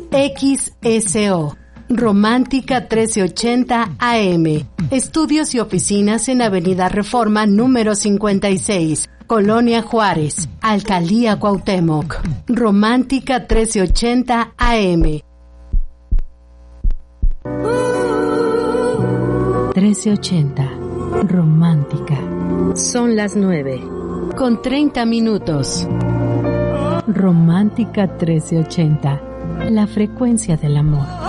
XSO. Romántica 1380 AM. Estudios y oficinas en Avenida Reforma número 56, Colonia Juárez, Alcaldía Cuauhtémoc. Romántica 1380 AM. 1380. Romántica. Son las 9:30. Romántica 1380. La frecuencia del amor.